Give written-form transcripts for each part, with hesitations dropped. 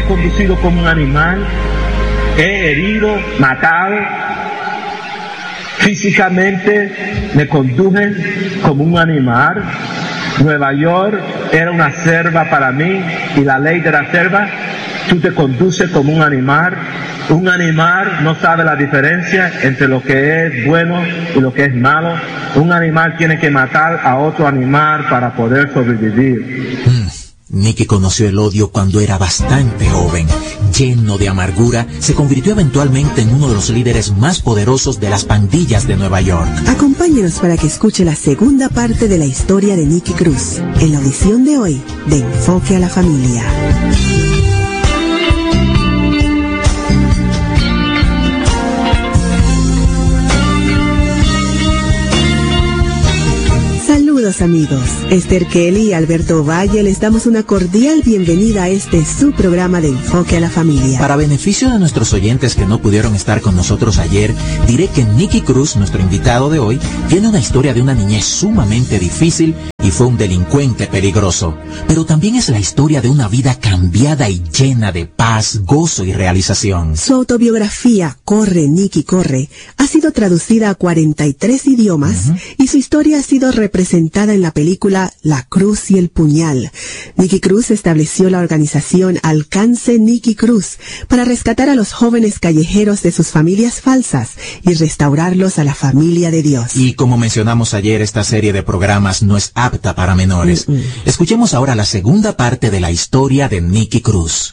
conducido como un animal, he herido, matado. Físicamente me conduje como un animal. Nueva York era una selva para mí, y la ley de la selva, tú te conduces como un animal. Un animal no sabe la diferencia entre lo que es bueno y lo que es malo. Un animal tiene que matar a otro animal para poder sobrevivir. Nicky conoció el odio cuando era bastante joven. Lleno de amargura, se convirtió eventualmente en uno de los líderes más poderosos de las pandillas de Nueva York. Acompáñenos para que escuche la segunda parte de la historia de Nicky Cruz, en la audición de hoy de Enfoque a la Familia. Saludos amigos, Esther Kelly y Alberto Valle les damos una cordial bienvenida a este su programa de Enfoque a la Familia. Para beneficio de nuestros oyentes que no pudieron estar con nosotros ayer, diré que Nicky Cruz, nuestro invitado de hoy, tiene una historia de una niñez sumamente difícil y fue un delincuente peligroso. Pero también es la historia de una vida cambiada y llena de paz, gozo y realización. Su autobiografía, Corre, Nicky, Corre, ha sido traducida a 43 idiomas y su historia ha sido representada en la película La Cruz y el Puñal. Nicky Cruz estableció la organización Alcance Nicky Cruz para rescatar a los jóvenes callejeros de sus familias falsas y restaurarlos a la familia de Dios. Y como mencionamos ayer, esta serie de programas no es apta para menores. Escuchemos ahora la segunda parte de la historia de Nicky Cruz.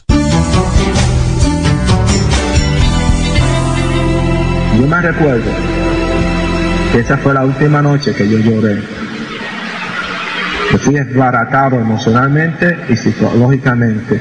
Yo me recuerdo que esa fue la última noche que yo lloré. Que fui desbaratado emocionalmente y psicológicamente.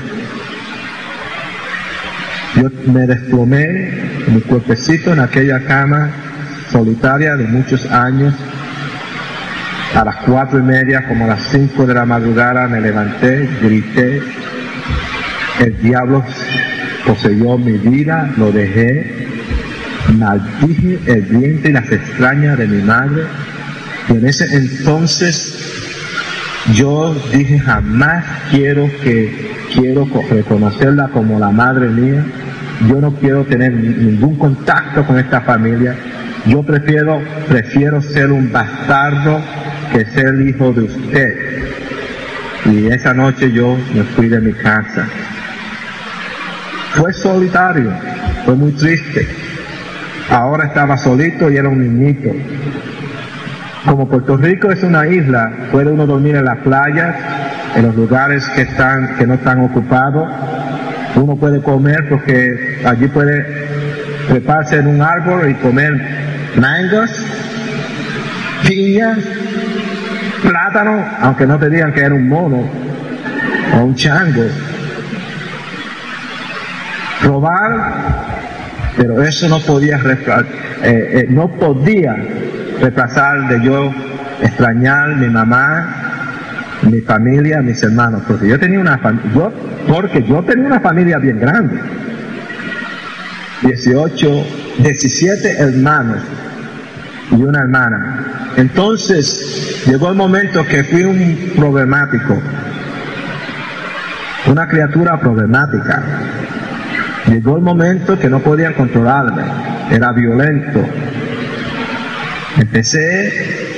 Yo me desplomé mi cuerpecito en aquella cama solitaria de muchos años. A las 4:30, como a las 5 de la madrugada, me levanté, grité. El diablo poseyó mi vida, lo dejé. Maldije el vientre y las extrañas de mi madre. Y en ese entonces yo dije, jamás quiero reconocerla como la madre mía. Yo no quiero tener ningún contacto con esta familia. Yo prefiero ser un bastardo que ser hijo de usted. Y esa noche yo me fui de mi casa. Fue solitario, fue muy triste. Ahora estaba solito y era un niñito. Como Puerto Rico es una isla, puede uno dormir en la playa, en los lugares que no están ocupados. Uno puede comer porque allí puede treparse en un árbol y comer mangos, piñas, plátano, aunque no te digan que era un mono o un chango. Robar, pero eso no podía reemplazar de yo extrañar mi mamá, mi familia, mis hermanos, porque yo tenía una familia bien grande, 17 hermanos y una hermana. Entonces llegó el momento que fui un problemático, una criatura problemática. Llegó el momento que no podían controlarme, era violento. Empecé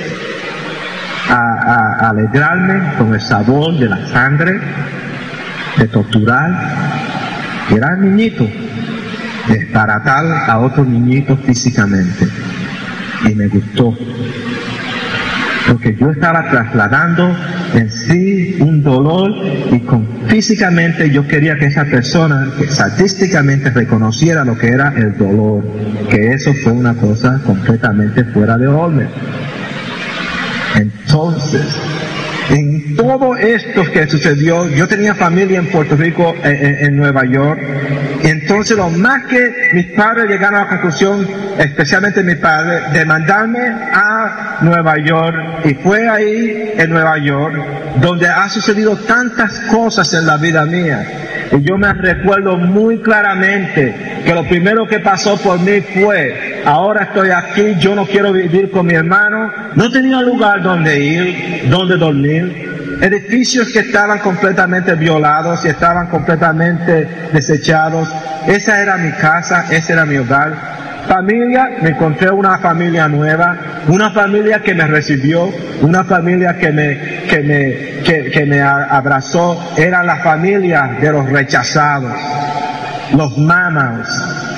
a alegrarme con el sabor de la sangre, de torturar. Era un niñito, desbaratar a otro niñito físicamente. Y me gustó, porque yo estaba trasladando en sí un dolor y físicamente yo quería que esa persona que sadísticamente reconociera lo que era el dolor, que eso fue una cosa completamente fuera de orden. Entonces, en todo esto que sucedió, yo tenía familia en Puerto Rico, en Nueva York. Entonces, lo más que mis padres llegaron a la conclusión, especialmente mi padre, de mandarme a Nueva York. Y fue ahí, en Nueva York, donde ha sucedido tantas cosas en la vida mía. Y yo me recuerdo muy claramente que lo primero que pasó por mí fue, ahora estoy aquí, yo no quiero vivir con mi hermano. No tenía lugar donde ir, donde dormir. edificios que estaban completamente violados y estaban completamente desechados. Esa era mi casa, ese era mi hogar. Familia, me encontré una familia nueva, una familia que me recibió, una familia que me abrazó. Era la familia de los rechazados, los mamas.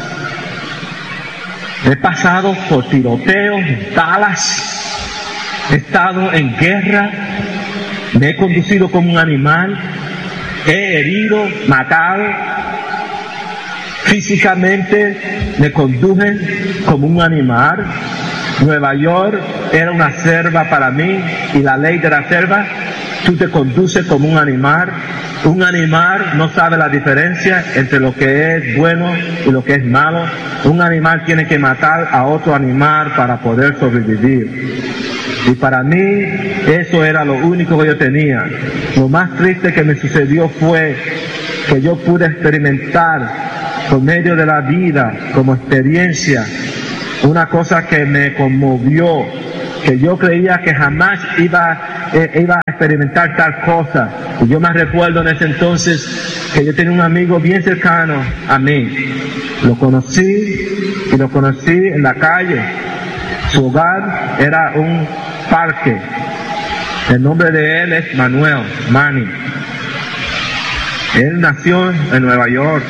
He pasado por tiroteos, balas, he estado en guerra, me he conducido como un animal, he herido, matado. Físicamente me conduje como un animal. Nueva York era una selva para mí, y la ley de la selva, tú te conduces como un animal. Un animal no sabe la diferencia entre lo que es bueno y lo que es malo. Un animal tiene que matar a otro animal para poder sobrevivir. Y para mí eso era lo único que yo tenía. Lo más triste que me sucedió fue que yo pude experimentar por medio de la vida, como experiencia, una cosa que me conmovió, que yo creía que jamás iba a experimentar tal cosa. Y yo me recuerdo en ese entonces que yo tenía un amigo bien cercano a mí. Lo conocí en la calle. Su hogar era un parque. El nombre de él es Manuel, Manny. Él nació en Nueva York.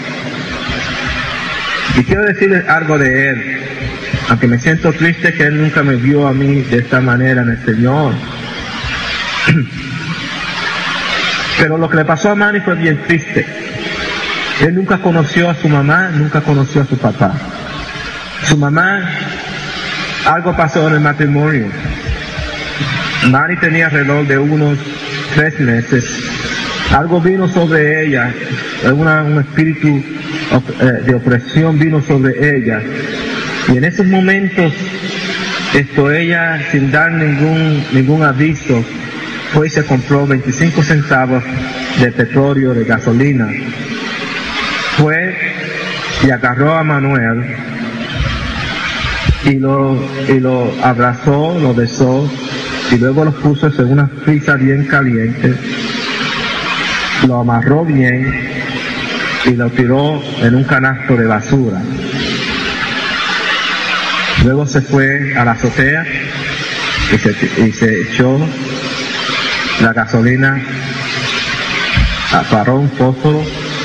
Y quiero decirles algo de él, aunque me siento triste que él nunca me vio a mí de esta manera en el Señor. Pero lo que le pasó a Manny fue bien triste. Él nunca conoció a su mamá, nunca conoció a su papá. Su mamá, algo pasó en el matrimonio. Manny tenía alrededor de unos 3 meses. Algo vino sobre ella, un espíritu de opresión vino sobre ella. Y en esos momentos, ella, sin dar ningún aviso, fue y se compró 25 centavos de petróleo, de gasolina. Fue y agarró a Manuel y lo abrazó, lo besó, y luego lo puso en una frisa bien caliente. Lo amarró bien y lo tiró en un canasto de basura. Luego se fue a la azotea y se echó la gasolina, paró un fósforo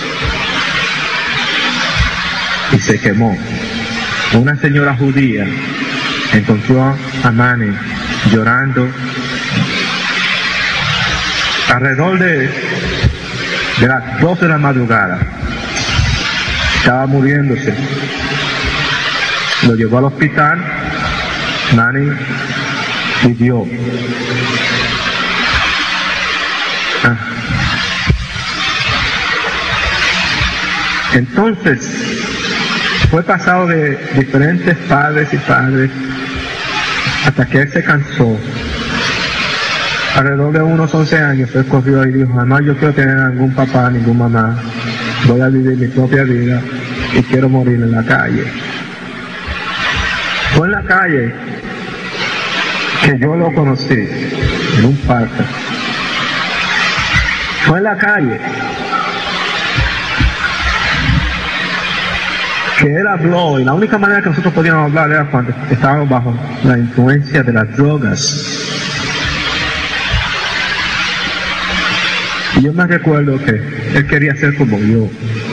y se quemó. Una señora judía encontró a Manny llorando alrededor de las 2 de la madrugada. Estaba muriéndose. Lo llevó al hospital. Manny vivió. Entonces fue pasado de diferentes padres hasta que él se cansó. Alrededor de unos 11 años él corrió y dijo: jamás yo quiero tener ningún papá, ninguna mamá, voy a vivir mi propia vida y quiero morir en la calle. Fue en la calle que yo lo conocí, en un parque. Fue en la calle que él habló, y la única manera que nosotros podíamos hablar era cuando estábamos bajo la influencia de las drogas. Y yo me recuerdo que él quería ser como yo,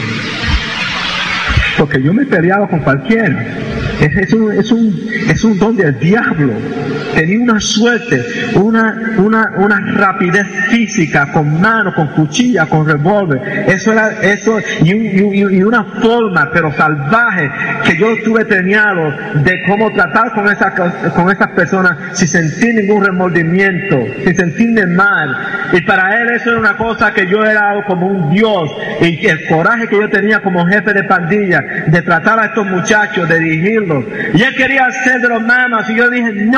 porque yo me peleaba con cualquiera. Es un don del diablo. Tenía una suerte, una rapidez física, con mano, con cuchilla, con revólver. Eso, y una forma, pero salvaje, que yo tuve tenido de cómo tratar con esas personas sin sentir ningún remordimiento, sin sentirme mal. Y para él eso era una cosa que yo era como un dios. Y el coraje que yo tenía como jefe de pandilla, de tratar a estos muchachos, de dirigirlos. Y él quería ser de los mamas, y yo dije: no,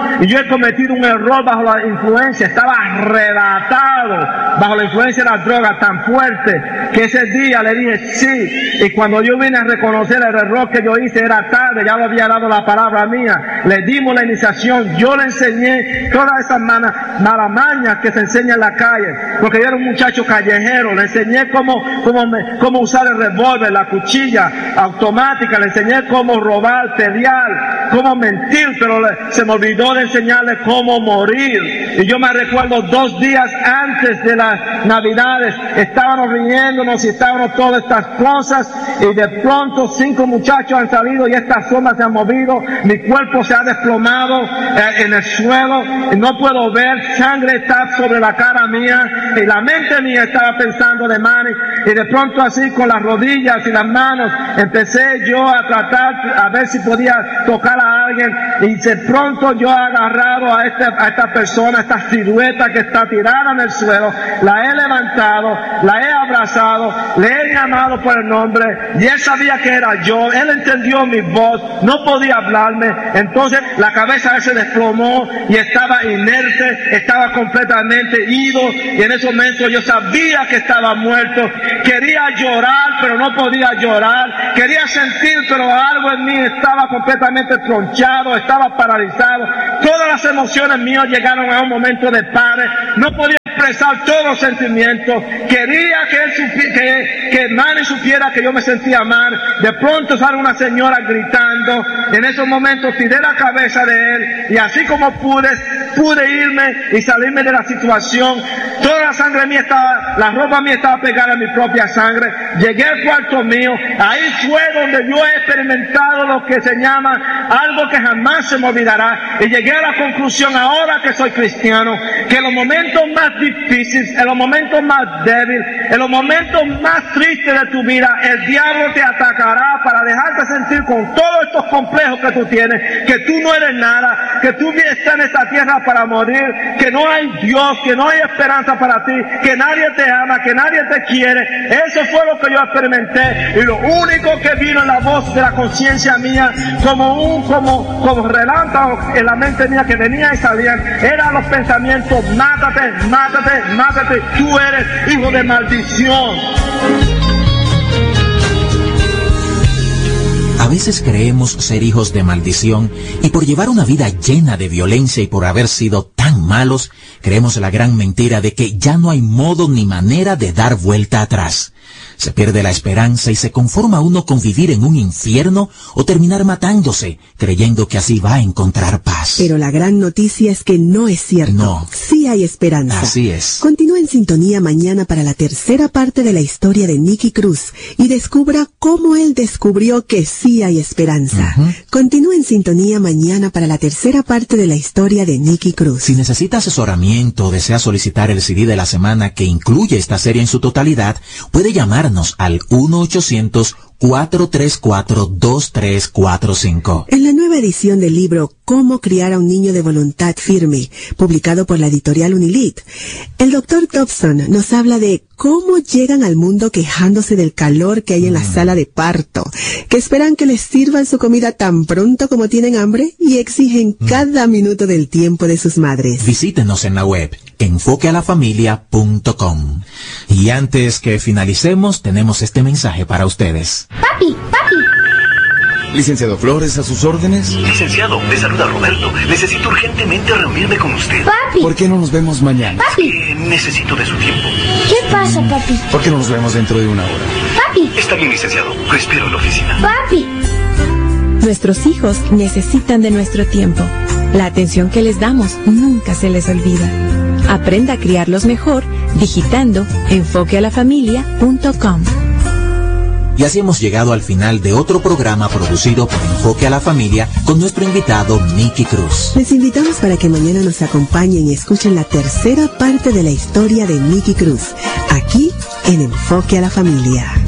y yo he cometido un error bajo la influencia, estaba arrebatado bajo la influencia de la droga tan fuerte que ese día le dije sí, y cuando yo vine a reconocer el error que yo hice era tarde, ya lo había dado la palabra mía, le dimos la iniciación, yo le enseñé todas esas malamañas que se enseñan en la calle, porque yo era un muchacho callejero, le enseñé cómo usar el revólver, la cuchilla automática, le enseñé cómo robar, pelear, cómo mentir, pero se me olvidó de enseñarle cómo morir. Y yo me recuerdo 2 días antes de las Navidades, estábamos riéndonos y estábamos todas estas cosas, y de pronto 5 muchachos han salido y estas sombras se han movido, mi cuerpo se ha desplomado en el suelo, y no puedo ver, sangre está sobre la cara mía, y la mente mía estaba pensando de Manny, y de pronto así con las rodillas y las manos empecé yo a tratar a ver si podía tocar a alguien, y de pronto yo he agarrado a esta persona, esta silueta que está tirada en el suelo, la he levantado, la he abrazado, le he llamado por el nombre, y él sabía que era yo, él entendió mi voz, no podía hablarme, entonces la cabeza de él se desplomó y estaba inerte, estaba completamente ido, y en ese momento yo sabía que estaba muerto, quería llorar pero no podía llorar, quería sentir pero algo en mí estaba completamente tronchado, estaba paralizado, todas las emociones mías llegaron a un momento de pare, no podía expresar todos los sentimientos, quería que Manny supiera que yo me sentía mal. De pronto sale una señora gritando, en esos momentos tiré la cabeza de él, y así como pude irme y salirme de la situación. Toda la sangre mía la ropa mía estaba pegada a mi propia sangre. Llegué al cuarto mío, ahí fue donde yo he experimentado lo que se llama algo que jamás se me olvidará, y llegué a la conclusión, ahora que soy cristiano, que en los momentos más difíciles, en los momentos más débiles, en los momentos más tristes de tu vida, el diablo te atacará para dejarte sentir con todos estos complejos que tú tienes, que tú no eres nada, que tú estás en esta tierra para morir, que no hay Dios, que no hay esperanza para ti, que nadie te ama, que nadie te quiere. Eso fue lo que yo experimenté, y lo único que vino en la voz de la conciencia mía, como relámpagos en la mente mía que venían y salían, eran los pensamientos: mátate, mátate, mátate, tú eres hijo de maldición. A veces creemos ser hijos de maldición, y por llevar una vida llena de violencia y por haber sido tan malos, creemos la gran mentira de que ya no hay modo ni manera de dar vuelta atrás. Se pierde la esperanza y se conforma uno con vivir en un infierno o terminar matándose, creyendo que así va a encontrar paz. Pero la gran noticia es que no es cierto. No. Sí hay esperanza. Así es. Continúa en sintonía mañana para la tercera parte de la historia de Nicky Cruz y descubra cómo él descubrió que sí hay esperanza. Continúa en sintonía mañana para la tercera parte de la historia de Nicky Cruz. Si necesita asesoramiento o desea solicitar el CD de la semana que incluye esta serie en su totalidad, puede llamarnos al 1-800-434-2345. En la nueva edición del libro Cómo criar a un niño de voluntad firme, publicado por la editorial Unilit, el Dr. Dobson nos habla de cómo llegan al mundo quejándose del calor que hay en la sala de parto, que esperan que les sirvan su comida tan pronto como tienen hambre y exigen cada minuto del tiempo de sus madres. Visítenos en la web enfoquealafamilia.com. Y antes que finalicemos, tenemos este mensaje para ustedes. Papi, papi. Licenciado Flores, ¿a sus órdenes? Licenciado, le saluda Roberto. Necesito urgentemente reunirme con usted. Papi. ¿Por qué no nos vemos mañana? Papi. Necesito de su tiempo. ¿Qué pasa, papi? ¿Por qué no nos vemos dentro de una hora? Papi. Está bien, licenciado. Lo espero en la oficina. Papi. Nuestros hijos necesitan de nuestro tiempo. La atención que les damos nunca se les olvida. Aprenda a criarlos mejor digitando enfoquealafamilia.com. Y así hemos llegado al final de otro programa producido por Enfoque a la Familia con nuestro invitado Nicky Cruz. Les invitamos para que mañana nos acompañen y escuchen la tercera parte de la historia de Nicky Cruz, aquí en Enfoque a la Familia.